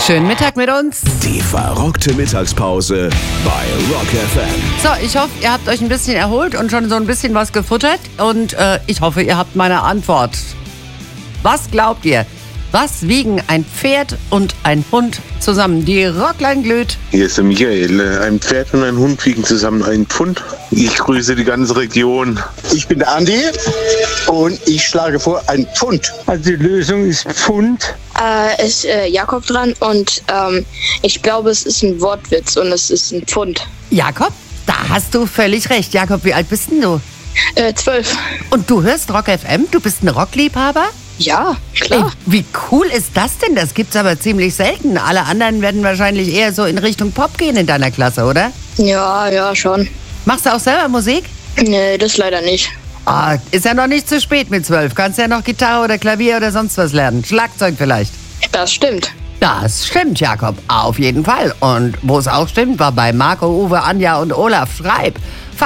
Schönen Mittag mit uns. Die verrückte Mittagspause bei Rock FM. So, ich hoffe, ihr habt euch ein bisschen erholt und schon so ein bisschen was gefuttert. Und ich hoffe, ihr habt meine Antwort. Was glaubt ihr? Was wiegen ein Pferd und ein Hund zusammen? Die Rockline glüht. Hier ist der Michael. Ein Pferd und ein Hund wiegen zusammen 1 Pfund. Ich grüße die ganze Region. Ich bin der Andi und ich schlage vor 1 Pfund. Also die Lösung ist Pfund. Ist Jakob dran und ich glaube, es ist ein Wortwitz und es ist ein Pfund. Jakob, da hast du völlig recht. Jakob, wie alt bist denn du? 12. Und du hörst Rock FM? Du bist ein Rockliebhaber? Ja, klar. Ey, wie cool ist das denn? Das gibt's aber ziemlich selten. Alle anderen werden wahrscheinlich eher so in Richtung Pop gehen in deiner Klasse, oder? Ja, schon. Machst du auch selber Musik? Nee, das leider nicht. Ah, ist ja noch nicht zu spät mit 12. Kannst ja noch Gitarre oder Klavier oder sonst was lernen. Schlagzeug vielleicht. Das stimmt. Das stimmt, Jakob. Auf jeden Fall. Und wo es auch stimmt, war bei Marco, Uwe, Anja und Olaf. Schreib.